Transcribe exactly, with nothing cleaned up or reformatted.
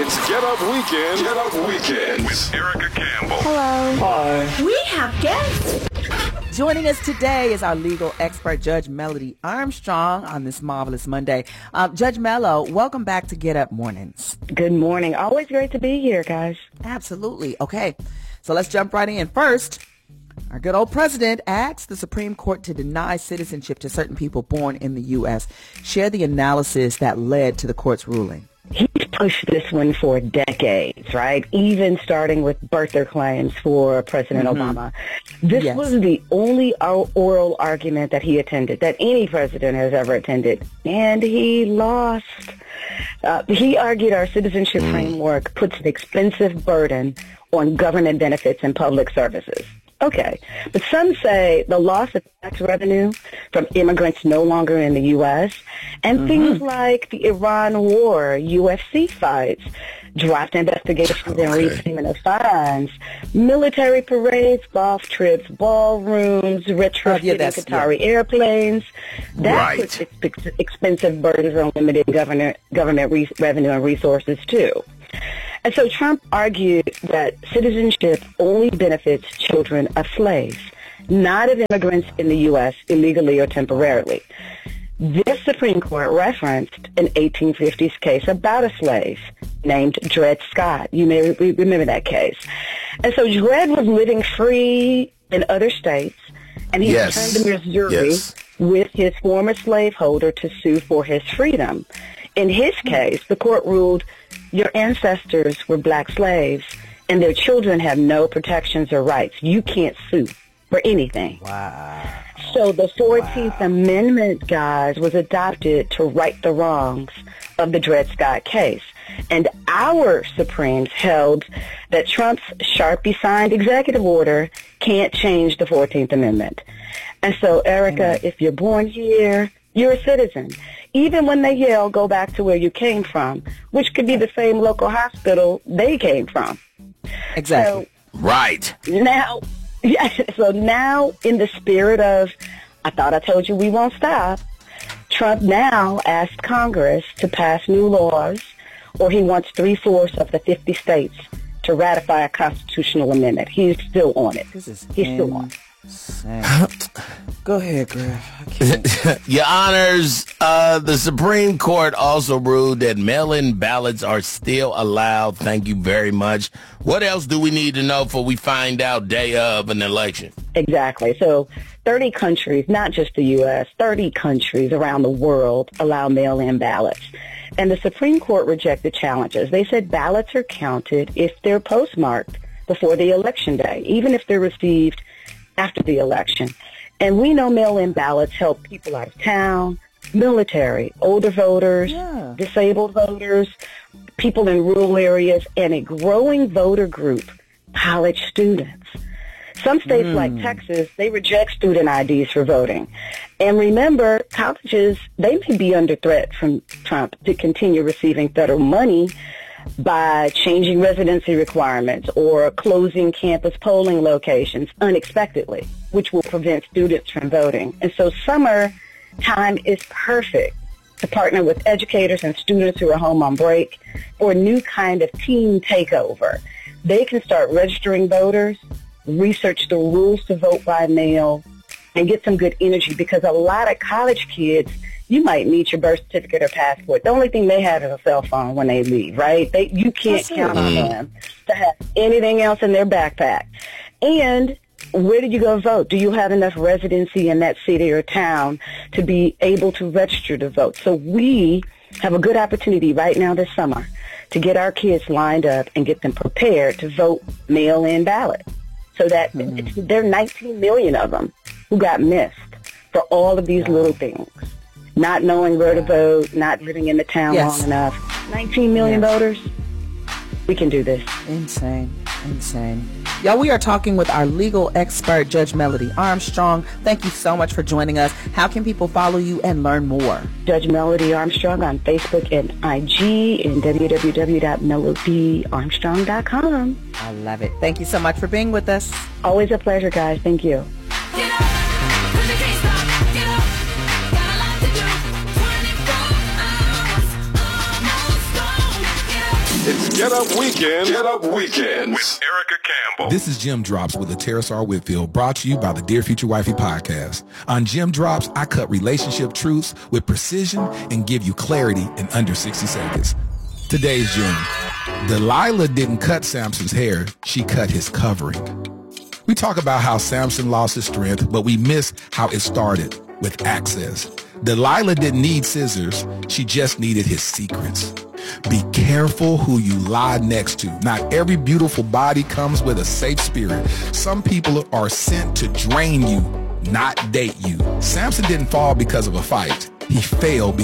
It's Get Up Weekend. Get Up Weekend with Erica Campbell. Hello. Hi. We have guests. Joining us today is our legal expert, Judge Melody Armstrong, on this marvelous Monday. Uh, Judge Mello, welcome back to Get Up Mornings. Good morning. Always great to be here, guys. Absolutely. Okay, so let's jump right in. First, our good old president asked the Supreme Court to deny citizenship to certain people born in the U S Share the analysis that led to the court's ruling. He's pushed this one for decades, right? Even starting with birther claims for President mm-hmm. Obama. This yes. was the only oral argument that he attended, that any president has ever attended, and he lost. Uh, he argued our citizenship mm. framework puts an expensive burden on government benefits and public services. Okay, but some say the loss of tax revenue from immigrants no longer in the U S and mm-hmm. things like the Iran war, U F C fights, draft investigations okay. and repayment of fines, military parades, golf trips, ballrooms, retrofitting oh, yeah, Qatari yeah. airplanes. That right. puts ex- expensive burdens on limited government, government re- revenue and resources, too. And so Trump argued that citizenship only benefits children of slaves, not of immigrants in the U S illegally or temporarily. This Supreme Court referenced an eighteen fifties case about a slave named Dred Scott. You may re- remember that case. And so Dred was living free in other states, and he yes. returned to Missouri yes. with his former slaveholder to sue for his freedom. In his case, the court ruled your ancestors were black slaves, and their children have no protections or rights. You can't sue for anything. Wow. So the fourteenth wow. Amendment, guys, was adopted to right the wrongs of the Dred Scott case. And our Supremes held that Trump's Sharpie-signed executive order can't change the fourteenth Amendment. And so, Erica, Amen. If you're born here, you're a citizen. Even when they yell, go back to where you came from, which could be the same local hospital they came from. Exactly. So, right. Now, yeah, so now, in the spirit of, I thought I told you we won't stop, Trump now asked Congress to pass new laws, or he wants three-fourths of the fifty states to ratify a constitutional amendment. He's still on it. This is He's still on it. Go ahead, Griff. Your Honors, uh, the Supreme Court also ruled that mail-in ballots are still allowed. Thank you very much. What else do we need to know before we find out day of an election? Exactly. So thirty countries, not just the U S, thirty countries around the world allow mail-in ballots. And the Supreme Court rejected challenges. They said ballots are counted if they're postmarked before the election day, even if they're received after the election. And we know mail-in ballots help people out of town, military, older voters, yeah. disabled voters, people in rural areas, and a growing voter group, college students. Some states mm. like Texas, they reject student I Ds for voting. And remember, colleges, they may be under threat from Trump to continue receiving federal money by changing residency requirements or closing campus polling locations unexpectedly, which will prevent students from voting. And so summer time is perfect to partner with educators and students who are home on break for a new kind of team takeover. They can start registering voters, research the rules to vote by mail, and get some good energy, because a lot of college kids, you might need your birth certificate or passport. The only thing they have is a cell phone when they leave, right? They, you can't count on them to have anything else in their backpack. And where did you go vote? Do you have enough residency in that city or town to be able to register to vote? So we have a good opportunity right now this summer to get our kids lined up and get them prepared to vote mail-in ballot. So that mm-hmm. there are nineteen million of them who got missed for all of these wow. little things. Not knowing where to vote, not living in the town yes. long enough. nineteen million yes. voters. We can do this. Insane. Insane. Y'all, we are talking with our legal expert, Judge Melody Armstrong. Thank you so much for joining us. How can people follow you and learn more? Judge Melody Armstrong on Facebook and I G and w w w dot melody armstrong dot com. I love it. Thank you so much for being with us. Always a pleasure, guys. Thank you. It's Get Up Weekend. Get Up Weekend with Erica Campbell. This is Jim Drops with Terrace R. Whitfield, brought to you by the Dear Future Wifey podcast. On Jim Drops, I cut relationship truths with precision and give you clarity in under sixty seconds. Today's Jim. Delilah didn't cut Samson's hair. She cut his covering. We talk about how Samson lost his strength, but we miss how it started with access. Delilah didn't need scissors. She just needed his secrets. Be careful who you lie next to. Not every beautiful body comes with a safe spirit. Some people are sent to drain you, not date you. Samson didn't fall because of a fight. He failed because